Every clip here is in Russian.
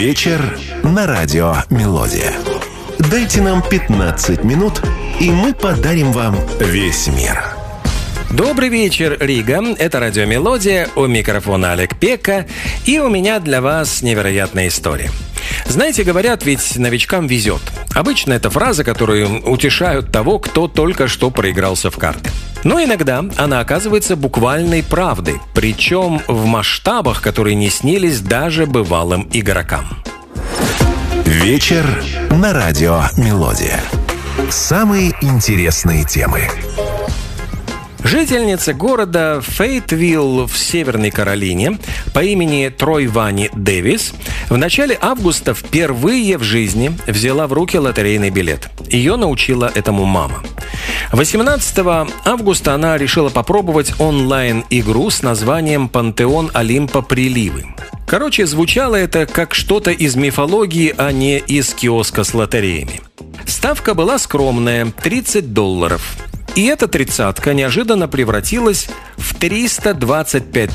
Вечер на радио «Мелодия». Дайте нам 15 минут, и мы подарим вам весь мир. Добрый вечер, Рига. Это радио «Мелодия», у микрофона Олег Пека, и у меня для вас невероятная история. Знаете, говорят, ведь новичкам везет. Обычно это фраза, которую утешают того, кто только что проигрался в карты. Но иногда она оказывается буквальной правдой, причем в масштабах, которые не снились даже бывалым игрокам. Вечер на радио «Мелодия». Самые интересные темы. Жительница города Фейтвилл в Северной Каролине по имени Тройвани Дэвис в начале августа впервые в жизни взяла в руки лотерейный билет. Ее научила этому мама. 18 августа она решила попробовать онлайн-игру с названием «Пантеон Олимпа Приливы». Короче, звучало это как что-то из мифологии, а не из киоска с лотереями. Ставка была скромная – $30. И эта тридцатка неожиданно превратилась в $325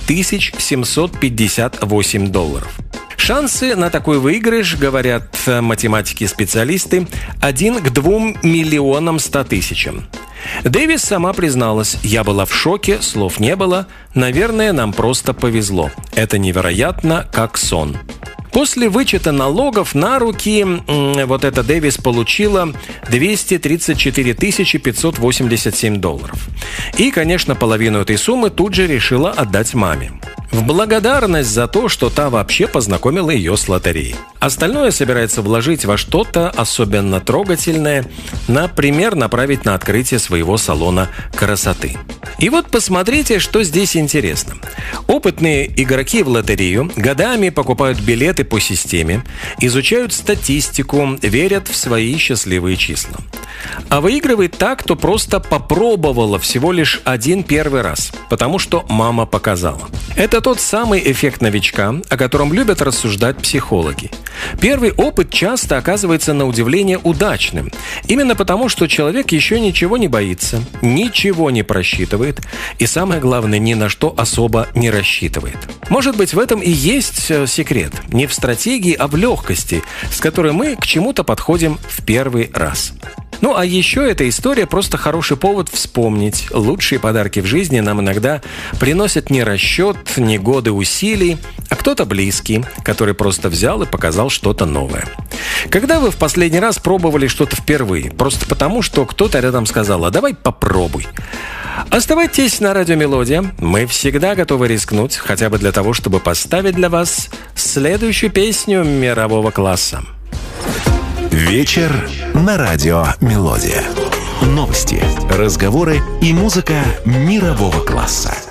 758. Шансы на такой выигрыш, говорят математики-специалисты, 1 к 2 миллионам 100 тысячам. Дэвис сама призналась: «Я была в шоке, слов не было. Наверное, нам просто повезло. Это невероятно, как сон». После вычета налогов на руки вот эта Дэвис получила $234 587. И, конечно, половину этой суммы тут же решила отдать маме. В благодарность за то, что та вообще познакомила ее с лотереей. Остальное собирается вложить во что-то особенно трогательное, например, направить на открытие своего салона красоты. И вот посмотрите, что здесь интересно. Опытные игроки в лотерею годами покупают билеты по системе, изучают статистику, верят в свои счастливые числа. А выигрывает та, кто просто попробовала всего лишь один первый раз, потому что мама показала. Это тот самый эффект новичка, о котором любят рассуждать психологи. Первый опыт часто оказывается на удивление удачным. Именно потому, что человек еще ничего не боится, ничего не просчитывает и, самое главное, ни на что особо не рассчитывает. Может быть, в этом и есть секрет. Не в стратегии, а в легкости, с которой мы к чему-то подходим в первый раз. Ну, а еще эта история просто хороший повод вспомнить. Лучшие подарки в жизни нам иногда приносят не расчет, не годы усилий, а кто-то близкий, который просто взял и показал что-то новое. Когда вы в последний раз пробовали что-то впервые? Просто потому, что кто-то рядом сказал: «А давай попробуй». Оставайтесь на радио «Мелодия». Мы всегда готовы рискнуть, хотя бы для того, чтобы поставить для вас следующую песню мирового класса. Вечер на радио «Мелодия». Новости, разговоры и музыка мирового класса.